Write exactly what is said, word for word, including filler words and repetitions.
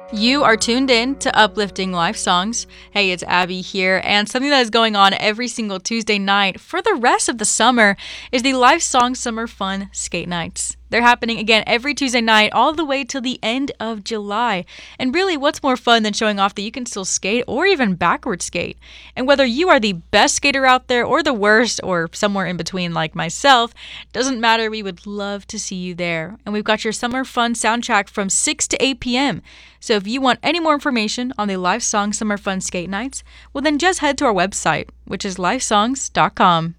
You are tuned in to Uplifting Life Songs. Hey, it's Abby here, and something that is going on every single Tuesday night for the rest of the summer is the Life Song Summer Fun Skate Nights. They're happening again every Tuesday night all the way till the end of July. And really, what's more fun than showing off that you can still skate or even backward skate? And whether you are the best skater out there or the worst or somewhere in between like myself, doesn't matter. We would love to see you there. And we've got your summer fun soundtrack from six to eight p.m. So if you want any more information on the Life Song Summer Fun Skate Nights, well then just head to our website, which is lifesongs dot com.